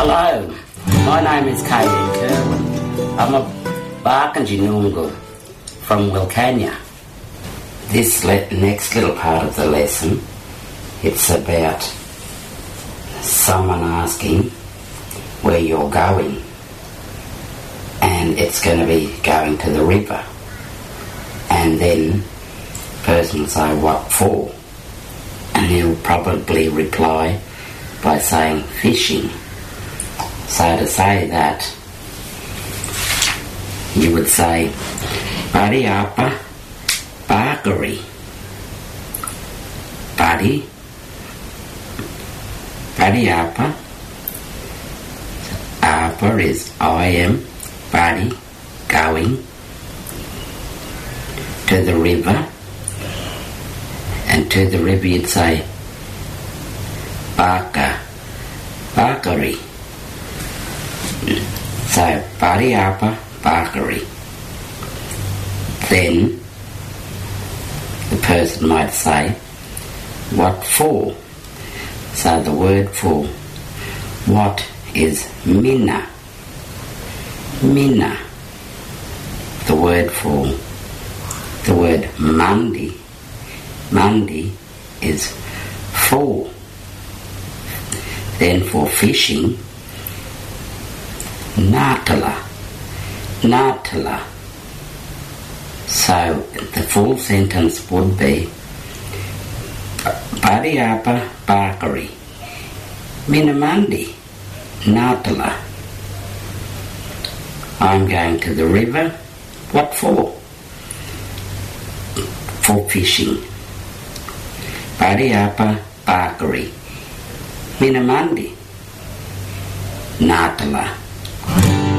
Hello, my name is K.D. Kerwin. I'm a Barkindji Noongar from Wilcannia. This next little part of the lesson, it's about someone asking where you're going, and it's going to be going to the river, and then the person will say, what for? And he'll probably reply by saying fishing. So to say that, you would say Bariapa Barkari. Bariapa. Apa is I am, Bari, going to the river, and to the river you'd say Barkari. So, Bariapa Barkari. Then the person might say, what for? So the word for what is Minna. Minna. The word for the word Mandi. Mandi is for. Then for fishing, Natala. Natala. So the full sentence would be Bariapa Barkari. Minamandi. Natala. I'm going to the river. What for? For fishing. Bariapa Barkari. Minamandi. Natala.